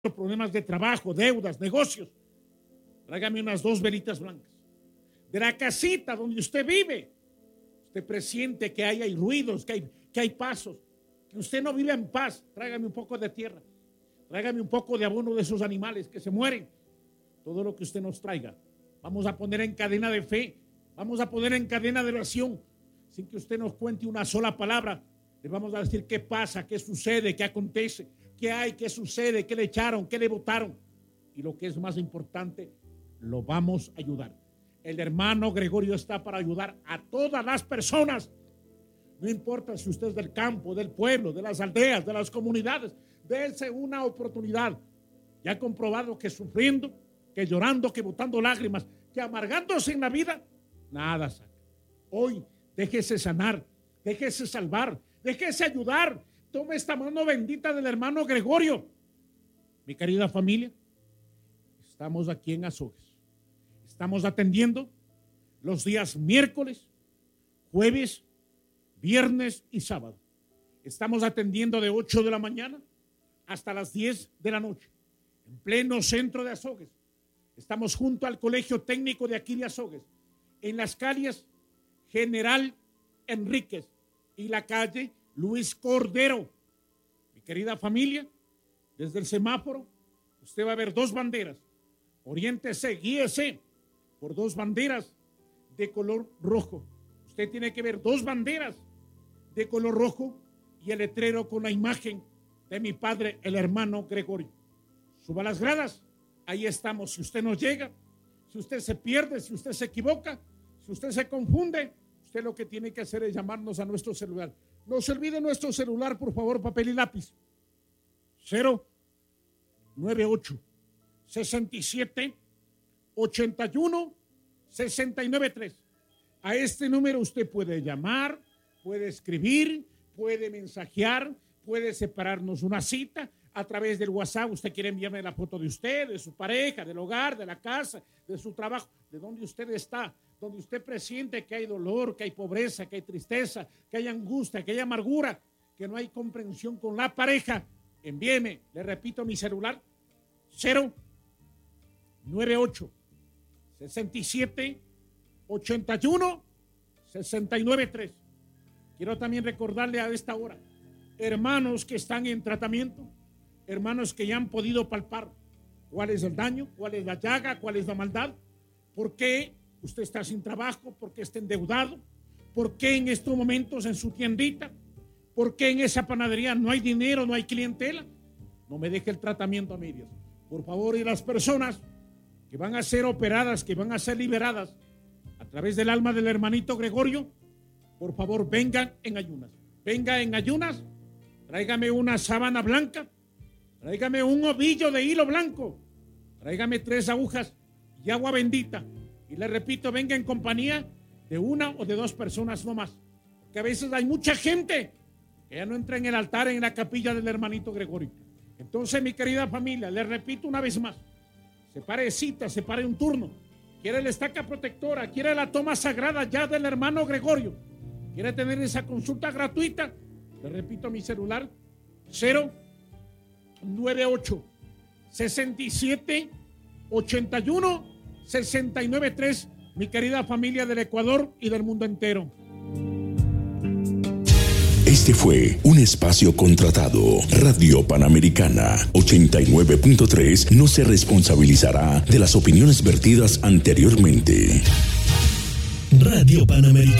problemas de trabajo, deudas, negocios, tráigame unas 2 velitas blancas. De la casita donde usted vive, usted presiente que hay ruidos, que hay pasos, que usted no vive en paz. Tráigame un poco de tierra, tráigame un poco de abono de esos animales que se mueren. Todo lo que usted nos traiga, vamos a poner en cadena de fe, vamos a poner en cadena de oración, sin que usted nos cuente una sola palabra. Le vamos a decir qué pasa, qué sucede, qué acontece, qué hay, qué sucede, qué le echaron, qué le votaron. Y lo que es más importante, lo vamos a ayudar. El hermano Gregorio está para ayudar a todas las personas. No importa si usted es del campo, del pueblo, de las aldeas, de las comunidades. Dése una oportunidad. Ya ha comprobado que sufriendo, que llorando, que botando lágrimas, que amargándose en la vida, nada saca. Hoy déjese sanar, déjese salvar, déjese ayudar. Tome esta mano bendita del hermano Gregorio. Mi querida familia, estamos aquí en Azogues. Estamos atendiendo los días miércoles, jueves, viernes y sábado. Estamos atendiendo de 8 de la mañana hasta las 10 de la noche, en pleno centro de Azogues. Estamos junto al Colegio Técnico de aquí de Azogues, en las calles General Enríquez y la calle Luis Cordero. Mi querida familia, desde el semáforo usted va a ver 2 banderas. Oriéntese, guíese por 2 banderas de color rojo. Usted tiene que ver 2 banderas de color rojo y el letrero con la imagen de mi padre, el hermano Gregorio. Suba las gradas, ahí estamos. Si usted no llega, si usted se pierde, si usted se equivoca, si usted se confunde, usted lo que tiene que hacer es llamarnos a nuestro celular. No se olvide nuestro celular, por favor, papel y lápiz. 098 67 81 69 3. A este número usted puede llamar, puede escribir, puede mensajear, puede separarnos una cita a través del WhatsApp. Usted quiere enviarme la foto de usted, de su pareja, del hogar, de la casa, de su trabajo, de donde usted está, donde usted presiente que hay dolor, que hay pobreza, que hay tristeza, que hay angustia, que hay amargura, que no hay comprensión con la pareja. Envíeme, le repito, mi celular 098 67 81 69 3. Quiero también recordarle a esta hora, hermanos que están en tratamiento, hermanos que ya han podido palpar cuál es el daño, cuál es la llaga, cuál es la maldad, por qué usted está sin trabajo, por qué está endeudado, por qué en estos momentos en su tiendita, por qué en esa panadería no hay dinero, no hay clientela. No me deje el tratamiento a medias. Por favor, y las personas que van a ser operadas, que van a ser liberadas a través del alma del hermanito Gregorio, por favor, vengan en ayunas. Venga en ayunas, tráigame una sábana blanca, tráigame un ovillo de hilo blanco, tráigame 3 agujas y agua bendita. Y le repito, venga en compañía de 1 o de 2 personas no más. Que a veces hay mucha gente que ya no entra en el altar, en la capilla del hermanito Gregorio. Entonces, mi querida familia, le repito una vez más, separe cita, separe un turno. Quiere la estaca protectora, quiere la toma sagrada ya del hermano Gregorio, quiere tener esa consulta gratuita. Le repito mi celular 098 67 81 69 3. Mi querida familia del Ecuador y del mundo entero. Este fue un espacio contratado. Radio Panamericana 89.3 no se responsabilizará de las opiniones vertidas anteriormente. Radio Panamericana.